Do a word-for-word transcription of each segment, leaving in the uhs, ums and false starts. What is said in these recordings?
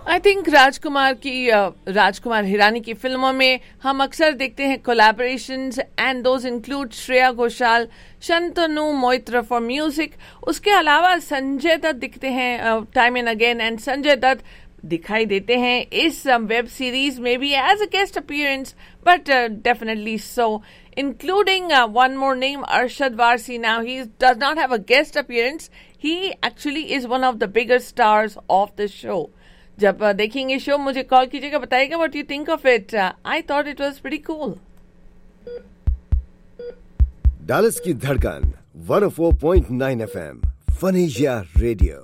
I think राजकुमार की uh, Rajkumar Hirani की फिल्मों में हम अक्सर देखते हैं collaborations and those include Shreya Ghoshal, Shantanu Moitra for music. उसके अलावा संजय दत्त दिखते हैं time and again, and Sanjay Dutt दिखाई देते हैं इस वेब सीरीज में भी as a guest appearance, but definitely so. Including uh, one more name, Arshad Varsi. Now, he does not have a guest appearance. He actually is one of the bigger stars of the show. जब uh, देखेंगे show मुझे call कीजिएगा, बताइएगा what you think of it. Uh, I thought it was pretty cool. Dallas की धड़कन one oh four point nine F M फनेजिया radio.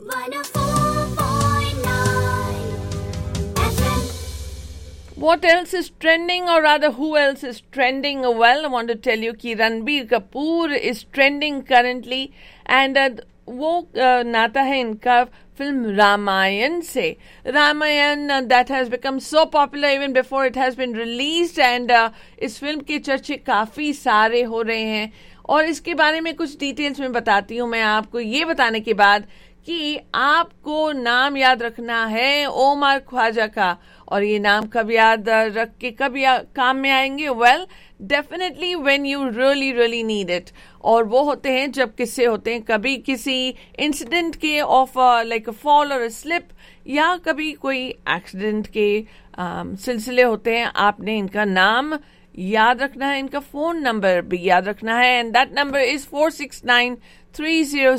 What else is trending, or rather who else is trending? Well, I want to tell you कि Ranbir Kapoor is trending currently, and uh, वो uh, नाता है इनका film Ramayan से. Ramayan uh, that has become so popular even before it has been released, and uh, इस film के चर्चे काफी सारे हो रहे हैं. और इसके बारे में कुछ डिटेल्स में बताती हूँ मैं आपको, ये बताने के बाद कि आपको नाम याद रखना है ओमर ख्वाजा का, और ये नाम कब याद रख के कब काम में आएंगे? Well, definitely when you really really need it. और वो होते हैं जब किस्से होते हैं, कभी किसी इंसिडेंट के ऑफ लाइक अ फॉल और अ स्लिप, या कभी कोई एक्सीडेंट के um, सिलसिले होते हैं. आपने इनका नाम याद रखना है, इनका फोन नंबर भी याद रखना है, and that number is four six nine three zero